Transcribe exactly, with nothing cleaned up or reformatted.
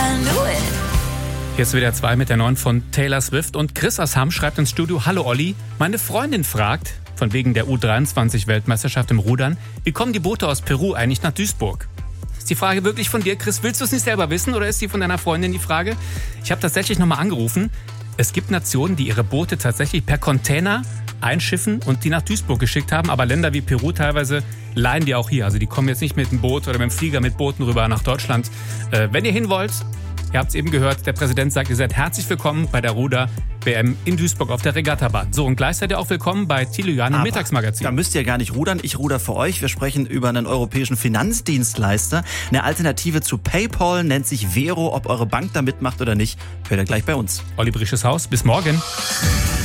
I knew it. Hier ist wieder zwei mit der neuen von Taylor Swift. Und Chris aus Hamm schreibt ins Studio: Hallo Olli, meine Freundin fragt, von wegen der U dreiundzwanzig-Weltmeisterschaft im Rudern, wie kommen die Boote aus Peru eigentlich nach Duisburg? Ist die Frage wirklich von dir, Chris? Willst du es nicht selber wissen oder ist die von deiner Freundin die Frage? Ich habe tatsächlich nochmal angerufen. Es gibt Nationen, die ihre Boote tatsächlich per Container einschiffen und die nach Duisburg geschickt haben. Aber Länder wie Peru teilweise leihen die auch hier. Also die kommen jetzt nicht mit dem Boot oder mit dem Flieger mit Booten rüber nach Deutschland. Äh, wenn ihr hin wollt, ihr habt es eben gehört, der Präsident sagt, ihr seid herzlich willkommen bei der Ruder-W M in Duisburg auf der Regattabahn. So, und gleich seid ihr auch willkommen bei Thilo Jahn im Mittagsmagazin. Da müsst ihr gar nicht rudern, ich ruder für euch. Wir sprechen über einen europäischen Finanzdienstleister. Eine Alternative zu PayPal nennt sich Vero. Ob eure Bank da mitmacht oder nicht, hört ihr gleich bei uns. Olli Brisches Haus, bis morgen.